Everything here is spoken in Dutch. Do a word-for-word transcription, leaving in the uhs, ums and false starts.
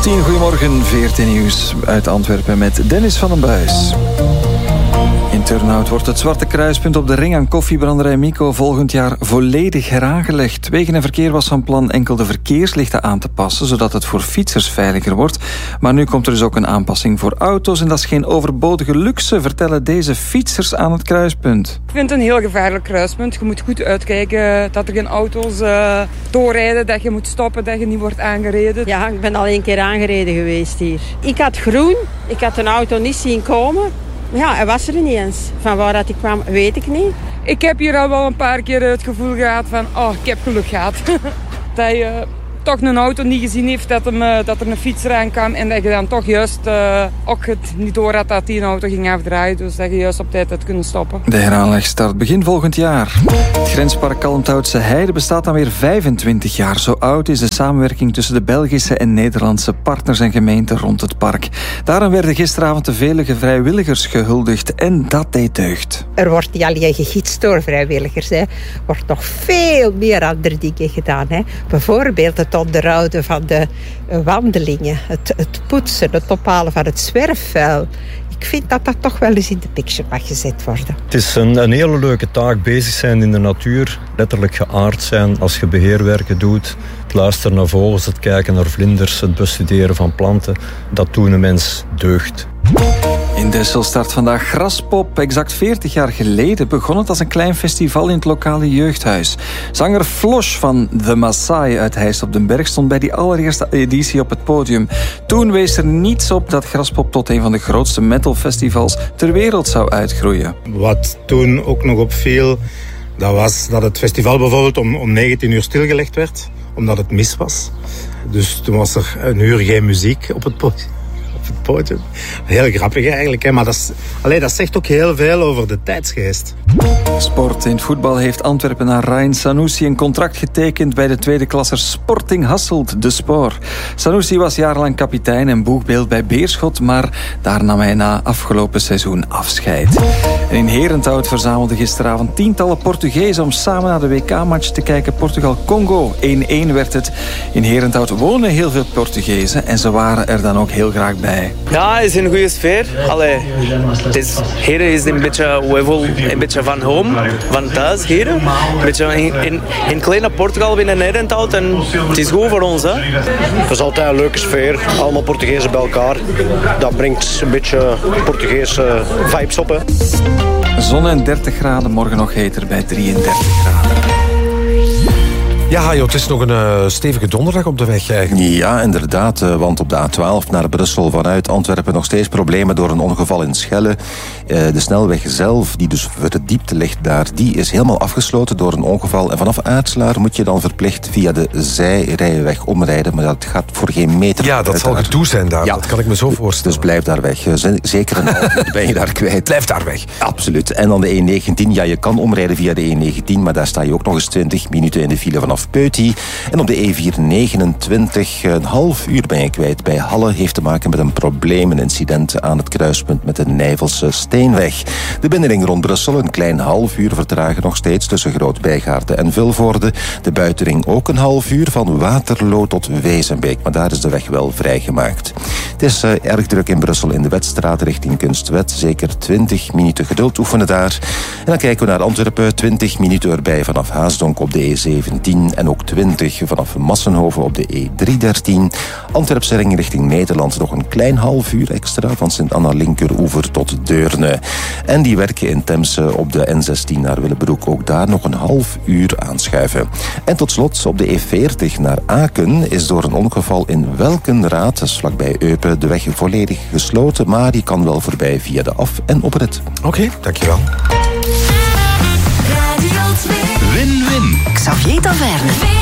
tien, goedemorgen, V R T Nieuws uit Antwerpen met Dennis van den Buis. In Turnhout wordt het Zwarte Kruispunt op de ring aan koffiebranderij Mico volgend jaar volledig heraangelegd. Wegen en Verkeer was van plan enkel de verkeerslichten aan te passen, zodat het voor fietsers veiliger wordt. Maar nu komt er dus ook een aanpassing voor auto's en dat is geen overbodige luxe, vertellen deze fietsers aan het kruispunt. Ik vind het een heel gevaarlijk kruispunt. Je moet goed uitkijken dat er geen auto's uh, doorrijden, dat je moet stoppen, dat je niet wordt aangereden. Ja, ik ben al één keer aangereden geweest hier. Ik had groen, ik had een auto niet zien komen. Ja, hij was er niet eens. Van waar dat ik kwam, weet ik niet. Ik heb hier al wel een paar keer het gevoel gehad van, oh, ik heb geluk gehad. Dat je toch een auto niet gezien heeft, dat, hem, uh, dat er een fietser aankwam en dat je dan toch juist uh, ook het niet door had dat die een auto ging afdraaien. Dus dat je juist op tijd had kunnen stoppen. De heraanleg start begin volgend jaar. Het grenspark Kalmthoutse Heide bestaat dan weer vijfentwintig jaar. Zo oud is de samenwerking tussen de Belgische en Nederlandse partners en gemeenten rond het park. Daarom werden gisteravond te vele vrijwilligers gehuldigd en dat deed deugd. Er wordt niet alleen gegidst door vrijwilligers. Er wordt nog veel meer andere dingen gedaan. Hè. Bijvoorbeeld het onderhouden van de wandelingen, het, het poetsen, het ophalen van het zwerfvuil. Ik vind dat dat toch wel eens in de picture mag gezet worden. Het is een, een hele leuke taak, bezig zijn in de natuur, letterlijk geaard zijn als je beheerwerken doet. Het luisteren naar vogels, het kijken naar vlinders, het bestuderen van planten. Dat doet een mens deugd. In Dessel start vandaag Graspop. Exact veertig jaar geleden begon het als een klein festival in het lokale jeugdhuis. Zanger Flosh van The Maasai uit Heist op den Berg stond bij die allereerste editie op het podium. Toen wees er niets op dat Graspop tot een van de grootste metalfestivals ter wereld zou uitgroeien. Wat toen ook nog opviel, dat was dat het festival bijvoorbeeld om, om negentien uur stilgelegd werd, omdat het mis was. Dus toen was er een uur geen muziek op het podium. Het podium. Heel grappig eigenlijk, hè? Maar dat, is, allee, dat zegt ook heel veel over de tijdsgeest. Sport. In het voetbal heeft Antwerpenaar Ryan Sanusi een contract getekend bij de tweede klasser Sporting Hasselt, de Spoor. Sanusi was jarenlang kapitein en boegbeeld bij Beerschot, maar daar nam hij na afgelopen seizoen afscheid. En in Herenthout verzamelden gisteravond tientallen Portugezen om samen naar de W K-match te kijken. Portugal-Congo. één-één werd het. In Herenthout wonen heel veel Portugezen en ze waren er dan ook heel graag bij. Ja, het is een goede sfeer. Allee, het is, hier is een beetje, we voelen een beetje van home, van thuis hier. Een beetje in, in, in kleine Portugal binnen Herenthout en het is goed voor ons. Hè? Het is altijd een leuke sfeer, allemaal Portugezen bij elkaar. Dat brengt een beetje Portugese vibes op. Hè. Zon en dertig graden, morgen nog heter bij drieëndertig graden. Ja, joh, het is nog een uh, stevige donderdag op de weg eigenlijk. Ja, inderdaad, uh, want op de A twaalf naar Brussel vanuit Antwerpen nog steeds problemen door een ongeval in Schelle. Uh, de snelweg zelf, die dus verdiept ligt daar, die is helemaal afgesloten door een ongeval. En vanaf Aartslaar moet je dan verplicht via de zijrijweg omrijden, maar dat gaat voor geen meter. Ja, dat zal gedoe zijn daar, ja. Dat kan ik me zo voorstellen. Dus blijf daar weg. Zeker een half uur ben je daar kwijt. Blijf daar weg. Absoluut. En dan de E negentien, ja, je kan omrijden via de E negentien, maar daar sta je ook nog eens twintig minuten in de file vanaf Peuty. En op de E vierhonderdnegenentwintig, een half uur ben je kwijt. Bij Halle heeft te maken met een probleem, een incident aan het kruispunt met de Nijvelse Steenweg. De binnenring rond Brussel, een klein half uur vertragen nog steeds tussen Groot-Bijgaarde en Vilvoorde. De buitenring ook een half uur van Waterloo tot Wezenbeek, maar daar is de weg wel vrijgemaakt. Het is uh, erg druk in Brussel in de Wetstraat richting Kunstwet. Zeker twintig minuten geduld oefenen daar. En dan kijken we naar Antwerpen, twintig minuten erbij vanaf Haasdonk op de E zeventien en ook twintig vanaf Massenhoven op de E driehonderddertien. Antwerpse ring richting Nederland nog een klein half uur extra van Sint-Anna-Linkeroever tot Deurne. En die werken in Temse op de N zestien naar Willebroek, ook daar nog een half uur aanschuiven. En tot slot op de E veertig naar Aken is door een ongeval in Welkenraad, dat is vlakbij Eupen, de weg volledig gesloten, maar die kan wel voorbij via de af- en oprit. Oké, okay, dankjewel. Win-win. Xavier Taverne.